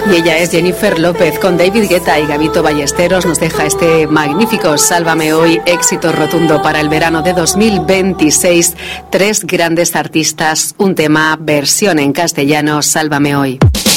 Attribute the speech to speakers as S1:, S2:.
S1: Y ella es Jennifer López. Con David Guetta y Gabito Ballesteros nos deja este magnífico Sálvame Hoy, éxito rotundo para el verano de 2026. 3 grandes artistas, un tema, versión en castellano, Sálvame Hoy.